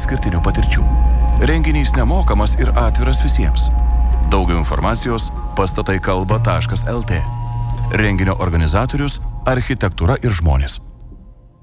išskirtinių patirčių. Renginys nemokamas ir atviras visiems. Daugiau informacijos pastataikalba.lt. Renginio organizatorius Architektūra ir žmonės.